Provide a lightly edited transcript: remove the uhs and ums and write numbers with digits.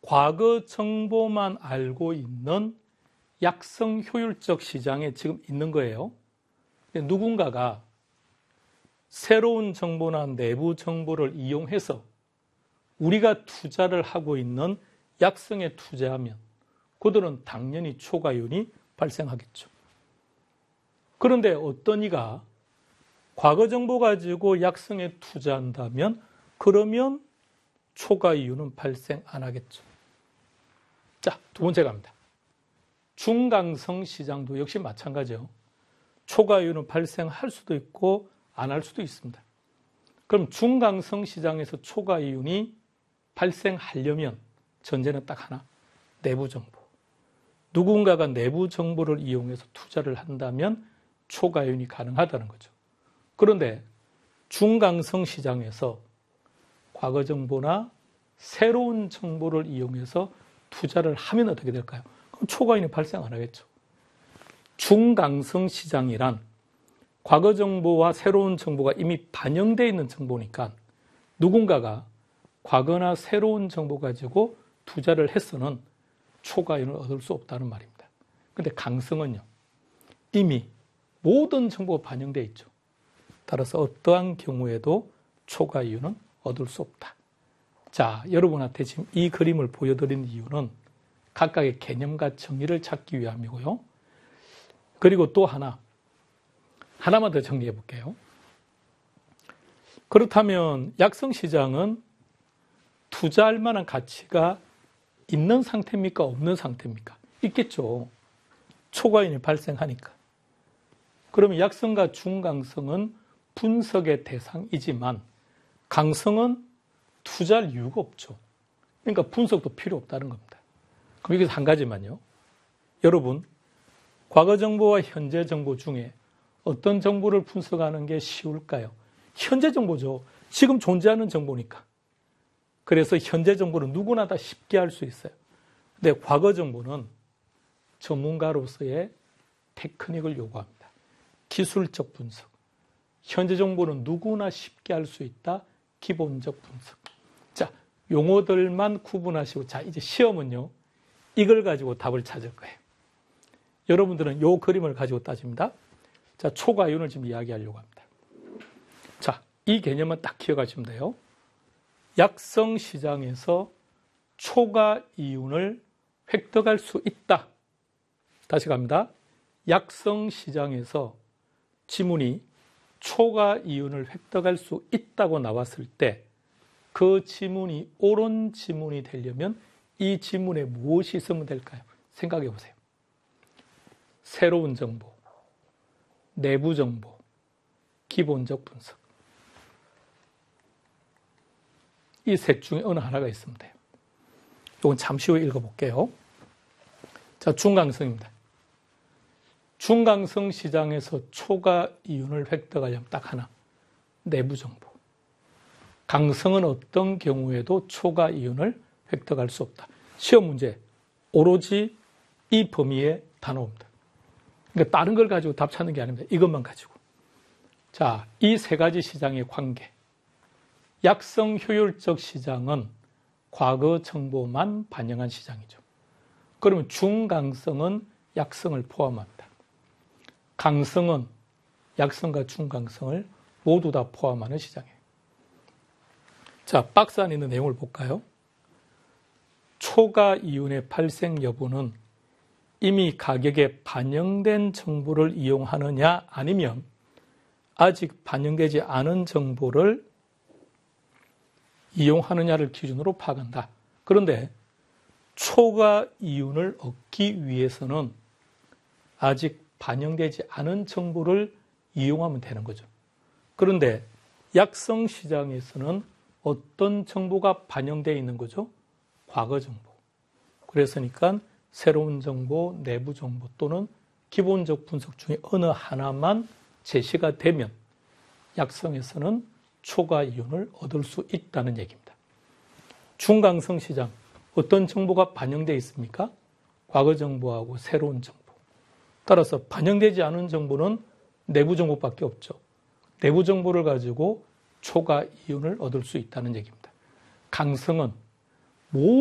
과거 정보만 알고 있는 약성 효율적 시장에 지금 있는 거예요. 누군가가 새로운 정보나 내부 정보를 이용해서 우리가 투자를 하고 있는 약성에 투자하면 그들은 당연히 초과이윤이 발생하겠죠. 그런데 어떤 이가 과거 정보 가지고 약성에 투자한다면 그러면 초과이윤은 발생 안 하겠죠. 자, 두 번째 갑니다. 중강성 시장도 역시 마찬가지요. 초과이윤은 발생할 수도 있고 안 할 수도 있습니다. 그럼 중강성 시장에서 초과이윤이 발생하려면 전제는 딱 하나, 내부 정보. 누군가가 내부 정보를 이용해서 투자를 한다면 초과이윤이 가능하다는 거죠. 그런데 중강성 시장에서 과거 정보나 새로운 정보를 이용해서 투자를 하면 어떻게 될까요? 그럼 초과이윤이 발생 안 하겠죠. 중강성 시장이란 과거 정보와 새로운 정보가 이미 반영되어 있는 정보니까 누군가가 과거나 새로운 정보 가지고 투자를 해서는 초과이윤을 얻을 수 없다는 말입니다. 그런데 강성은요, 이미 모든 정보가 반영되어 있죠. 따라서 어떠한 경우에도 초과이윤은 얻을 수 없다. 자, 여러분한테 지금 이 그림을 보여드린 이유는 각각의 개념과 정의를 찾기 위함이고요. 그리고 또 하나만 더 정리해 볼게요. 그렇다면 약성시장은 투자할 만한 가치가 있는 상태입니까? 없는 상태입니까? 있겠죠. 초과이윤이 발생하니까. 그러면 약성과 중강성은 분석의 대상이지만 강성은 투자할 이유가 없죠. 그러니까 분석도 필요 없다는 겁니다. 그럼 여기서 한 가지만요. 여러분, 과거 정보와 현재 정보 중에 어떤 정보를 분석하는 게 쉬울까요? 현재 정보죠. 지금 존재하는 정보니까. 그래서 현재 정보는 누구나 다 쉽게 할 수 있어요. 근데 과거 정보는 전문가로서의 테크닉을 요구합니다. 기술적 분석. 현재 정보는 누구나 쉽게 할 수 있다. 기본적 분석. 자, 용어들만 구분하시고, 자, 이제 시험은요, 이걸 가지고 답을 찾을 거예요. 여러분들은 이 그림을 가지고 따집니다. 자, 초과이윤을 지금 이야기하려고 합니다. 자, 이 개념은 딱 기억하시면 돼요. 약성 시장에서 초과이윤을 획득할 수 있다. 다시 갑니다. 약성 시장에서 지문이 초과이윤을 획득할 수 있다고 나왔을 때 그 지문이 옳은 지문이 되려면 이 지문에 무엇이 있으면 될까요? 생각해 보세요. 새로운 정보, 내부 정보, 기본적 분석. 이 셋 중에 어느 하나가 있으면 돼요. 이건 잠시 후에 읽어볼게요. 자, 중강성입니다. 중강성 시장에서 초과이윤을 획득하려면 딱 하나, 내부 정보. 강성은 어떤 경우에도 초과이윤을 획득할 수 없다. 시험 문제, 오로지 이 범위에 다 나옵니다. 그러니까 다른 걸 가지고 답 찾는 게 아닙니다. 이것만 가지고. 자, 이 세 가지 시장의 관계. 약성 효율적 시장은 과거 정보만 반영한 시장이죠. 그러면 중강성은 약성을 포함합니다. 강성은 약성과 중강성을 모두 다 포함하는 시장이에요. 자, 박스 안에 있는 내용을 볼까요? 초과이윤의 발생 여부는 이미 가격에 반영된 정보를 이용하느냐 아니면 아직 반영되지 않은 정보를 이용하느냐를 기준으로 파악한다. 그런데 초과이윤을 얻기 위해서는 아직 반영되지 않은 정보를 이용하면 되는 거죠. 그런데 약성 시장에서는 어떤 정보가 반영되어 있는 거죠? 과거 정보. 그래서니까 새로운 정보, 내부 정보 또는 기본적 분석 중에 어느 하나만 제시가 되면 약성에서는 초과이윤을 얻을 수 있다는 얘기입니다. 중강성 시장, 어떤 정보가 반영되어 있습니까? 과거 정보하고 새로운 정보. 따라서 반영되지 않은 정보는 내부 정보밖에 없죠. 내부 정보를 가지고 초과이윤을 얻을 수 있다는 얘기입니다. 강성은